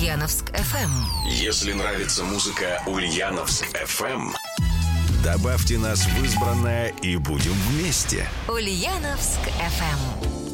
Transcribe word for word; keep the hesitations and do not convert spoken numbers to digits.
Ульяновск эф эм. Если нравится музыка Ульяновск эф эм, добавьте нас в избранное и будем вместе. Ульяновск эф эм.